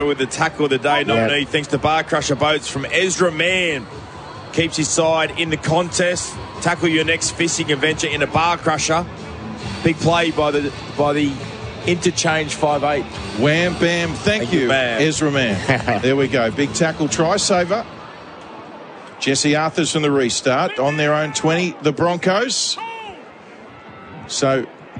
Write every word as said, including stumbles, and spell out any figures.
With the tackle of the day nominee, yep. thanks to Bar Crusher Boats from Ezra Mann. Keeps his side in the contest. Tackle your next fishing adventure in a Bar Crusher. Big play by the by the Interchange five eight. Wham, bam, thank, thank you, you man. Ezra Mann. There we go. Big tackle try saver. Jesse Arthurs from the restart on their own twenty, the Broncos. So